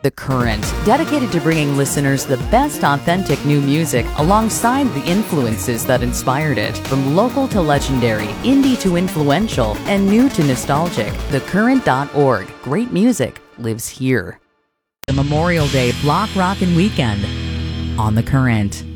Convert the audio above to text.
The Current, dedicated to bringing listeners the best authentic new music alongside the influences that inspired it. From local to legendary, indie to influential, and new to nostalgic, thecurrent.org. Great music lives here. The Memorial Day Block Rockin' Weekend on The Current.